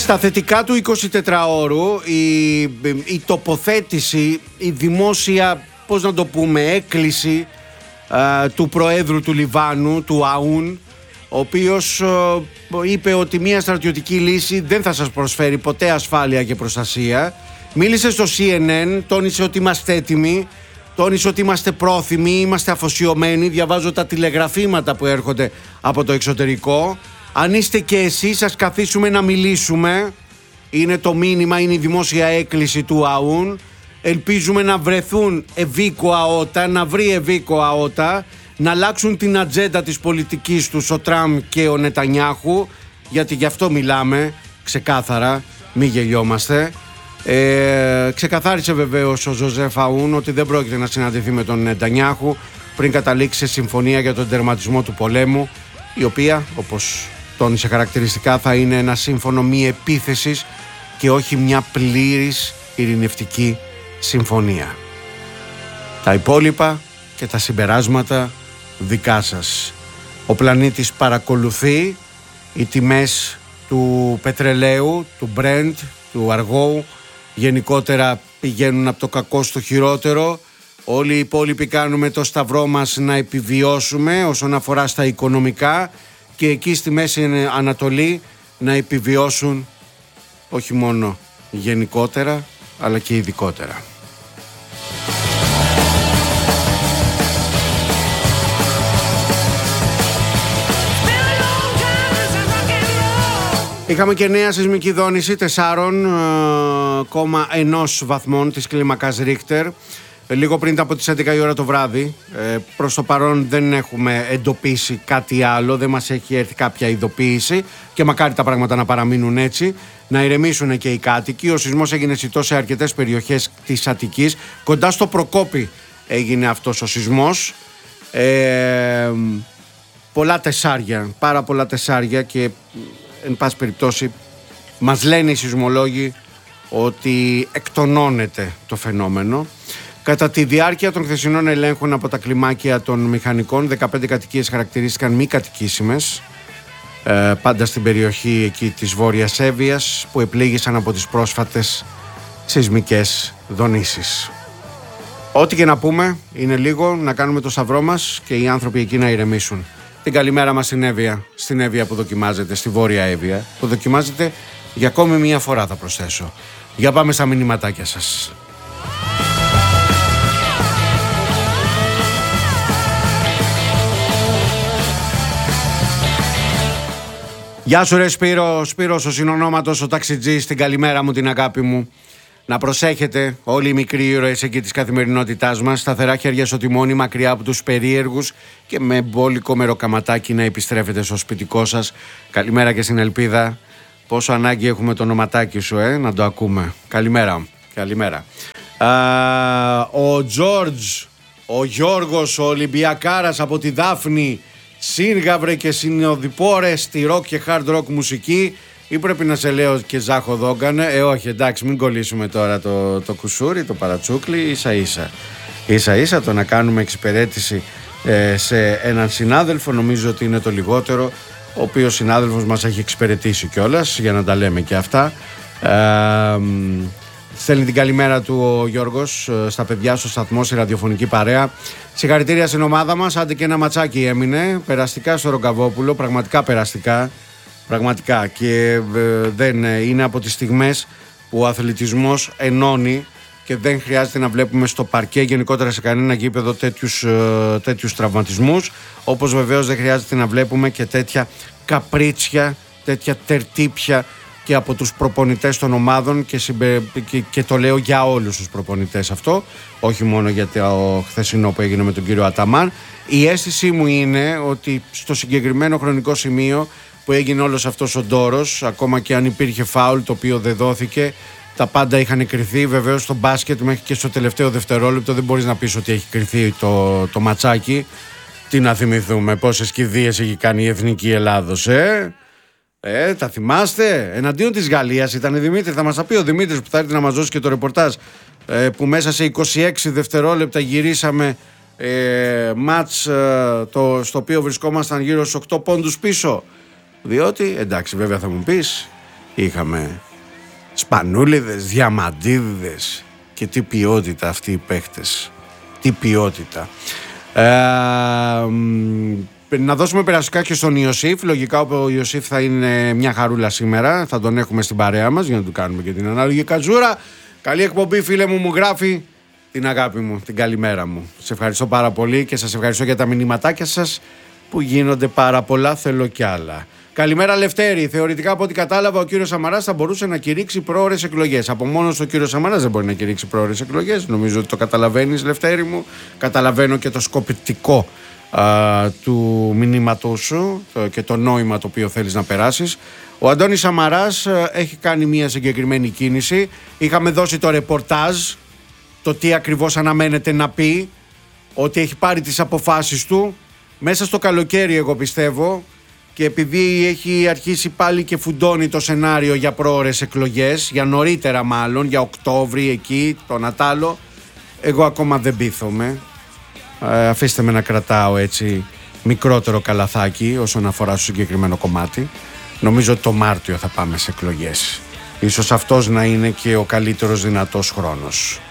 Στα θετικά του 24ωρου η τοποθέτηση, η δημόσια, πώς να το πούμε, έκκληση του Προέδρου του Λιβάνου, του Αούν, ο οποίος είπε ότι μια στρατιωτική λύση δεν θα σας προσφέρει ποτέ ασφάλεια και προστασία. Μίλησε στο CNN, τόνισε ότι είμαστε έτοιμοι, τόνισε ότι είμαστε πρόθυμοι, είμαστε αφοσιωμένοι. Διαβάζω τα τηλεγραφήματα που έρχονται από το εξωτερικό. Αν είστε και εσείς, ας καθίσουμε να μιλήσουμε. Είναι το μήνυμα, είναι η δημόσια έκκληση του ΑΟΥΝ. Ελπίζουμε να βρεθούν ευήκοα ότα, να βρει ευήκοα ότα, να αλλάξουν την ατζέντα της πολιτικής τους ο Τραμπ και ο Νετανιάχου, γιατί γι' αυτό μιλάμε ξεκάθαρα, μη γελιόμαστε. Ξεκαθάρισε βεβαίως ο Ζωζέφ Αούν ότι δεν πρόκειται να συναντηθεί με τον Νετανιάχου πριν καταλήξει σε συμφωνία για τον τερματισμό του πολέμου, η οποία, όπως τόνισε χαρακτηριστικά, θα είναι ένα σύμφωνο μη επίθεσης και όχι μια πλήρης ειρηνευτική συμφωνία. Τα υπόλοιπα και τα συμπεράσματα δικά σας. Ο πλανήτης παρακολουθεί, οι τιμές του πετρελαίου, του Brent, του αργόου γενικότερα πηγαίνουν από το κακό στο χειρότερο. Όλοι οι υπόλοιποι κάνουμε το σταυρό μας να επιβιώσουμε όσον αφορά στα οικονομικά και εκεί στη Μέση Ανατολή να επιβιώσουν όχι μόνο γενικότερα αλλά και ειδικότερα. Είχαμε και νέα σεισμική δόνηση 4,1 βαθμών της κλίμακας Ρίχτερ λίγο πριν από τις 11 η ώρα το βράδυ. Προς το παρόν δεν έχουμε εντοπίσει κάτι άλλο, δεν μας έχει έρθει κάποια ειδοποίηση και μακάρι τα πράγματα να παραμείνουν έτσι, να ηρεμήσουν και οι κάτοικοι. Ο σεισμός έγινε αισθητό σε αρκετές περιοχές της Αττικής, κοντά στο Προκόπη έγινε αυτός ο σεισμός. Πολλά τεσσάρια, πάρα πολλά τεσσάρια και εν πάση περιπτώσει μας λένε οι σεισμολόγοι ότι εκτονώνεται το φαινόμενο. Κατά τη διάρκεια των χθεσινών ελέγχων από τα κλιμάκια των μηχανικών, 15 κατοικίες χαρακτηρίστηκαν μη κατοικήσιμες, πάντα στην περιοχή εκεί της Βόρειας Εύβοιας, που επλήγησαν από τις πρόσφατες σεισμικές δονήσεις. Ό,τι και να πούμε, είναι λίγο να κάνουμε το σταυρό μας και οι άνθρωποι εκεί να ηρεμήσουν. Την καλημέρα μας στην Εύβοια που δοκιμάζεται, στη Βόρεια Εύβοια, που δοκιμάζεται για ακόμη μία φορά, θα προσθέσω. Για πάμε στα μηνυματάκια σας. Γεια σου ρε Σπύρος ο συνονόματος, ο ταξιτζής, την καλημέρα μου, την αγάπη μου. Να προσέχετε όλοι οι μικροί ήρωες εκεί της καθημερινότητάς μας, σταθερά χέρια στο τιμόνι, μακριά από τους περίεργους και με μπόλικο μεροκαματάκι να επιστρέφετε στο σπιτικό σας. Καλημέρα και στην Ελπίδα. Πόσο ανάγκη έχουμε το ονοματάκι σου, να το ακούμε. Καλημέρα. Καλημέρα. Ο Τζόρτζ, ο Γιώργος, ο Ολυμπιακάρας από τη Δάφνη, σύργαυρε και συνοδοιπόρε στη rock και hard rock μουσική. Ή πρέπει να σε λέω και Ζάχο Δόγκανε? Όχι, εντάξει, μην κολλήσουμε τώρα το κουσούρι, το παρατσούκλι, ίσα-ίσα το να κάνουμε εξυπηρέτηση σε έναν συνάδελφο, νομίζω ότι είναι το λιγότερο, ο οποίος συνάδελφος μας έχει εξυπηρετήσει κιόλας, για να τα λέμε και αυτά. Στέλνει την καλημέρα του ο Γιώργος στα παιδιά στο σταθμό, στη ραδιοφωνική παρέα. Συγχαρητήρια στην ομάδα μας, άντε και ένα ματσάκι έμεινε, περαστικά στο Ρογκαβόπουλο, πραγματικά περαστικά. Πραγματικά, και δεν είναι από τις στιγμές που ο αθλητισμός ενώνει και δεν χρειάζεται να βλέπουμε στο παρκέ, γενικότερα σε κανένα γήπεδο, τέτοιους τραυματισμούς, όπως βεβαίως δεν χρειάζεται να βλέπουμε και τέτοια καπρίτσια, τέτοια τερτύπια και από τους προπονητές των ομάδων και το λέω για όλους τους προπονητές αυτό, όχι μόνο για το χθεσινό που έγινε με τον κύριο Αταμάν. Η αίσθησή μου είναι ότι στο συγκεκριμένο χρονικό σημείο που έγινε όλος αυτός ο ντόρος, ακόμα και αν υπήρχε φάουλ το οποίο δεν δόθηκε, τα πάντα είχαν κριθεί. Βεβαίως στο μπάσκετ μέχρι και στο τελευταίο δευτερόλεπτο δεν μπορείς να πεις ότι έχει κριθεί το ματσάκι. Τι να θυμηθούμε, πόσες κηδείες έχει κάνει η Εθνική Ελλάδος, τα θυμάστε? Εναντίον της Γαλλίας ήταν, Δημήτρη, θα μας τα πει ο Δημήτρης που θα έρθει να μας δώσει και το ρεπορτάζ, που μέσα σε 26 δευτερόλεπτα γυρίσαμε μάτς στο οποίο βρισκόμασταν γύρω στους 8 πόντους πίσω. Διότι, εντάξει, βέβαια θα μου πεις, είχαμε Σπανούλιδες, Διαμαντίδηδες και τι ποιότητα αυτοί οι παίχτες. Τι ποιότητα. Να δώσουμε περαστικά και στον Ιωσήφ. Λογικά ο Ιωσήφ θα είναι μια χαρούλα σήμερα. Θα τον έχουμε στην παρέα μας για να του κάνουμε και την ανάλογη κατζούρα. Καλή εκπομπή, φίλε μου, μου γράφει την αγάπη μου, την καλημέρα μου. Σε ευχαριστώ πάρα πολύ και σας ευχαριστώ για τα μηνυματάκια σας που γίνονται πάρα πολλά, θέλω κι άλλα. Καλημέρα, Λευτέρη. Θεωρητικά, από ό,τι κατάλαβα, ο κύριος Σαμαράς θα μπορούσε να κηρύξει πρόωρες εκλογές. Από μόνος ο κύριος Σαμαράς δεν μπορεί να κηρύξει πρόωρες εκλογές. Νομίζω ότι το καταλαβαίνεις, Λευτέρη μου. Καταλαβαίνω και το σκοπιτικό του μηνύματός σου και το νόημα το οποίο θέλεις να περάσεις. Ο Αντώνης Σαμαράς έχει κάνει μια συγκεκριμένη κίνηση. Είχαμε δώσει το ρεπορτάζ, το τι ακριβώς αναμένεται να πει, ότι έχει πάρει τις αποφάσεις του μέσα στο καλοκαίρι, εγώ πιστεύω, και επειδή έχει αρχίσει πάλι και φουντώνει το σενάριο για πρόωρες εκλογές, για νωρίτερα μάλλον, για Οκτώβρη εκεί, τον Ατάλο, εγώ ακόμα δεν πείθομαι. Αφήστε με να κρατάω έτσι μικρότερο καλαθάκι όσον αφορά στο συγκεκριμένο κομμάτι. Νομίζω ότι το Μάρτιο θα πάμε σε εκλογές. Ίσως αυτός να είναι και ο καλύτερος δυνατός χρόνος.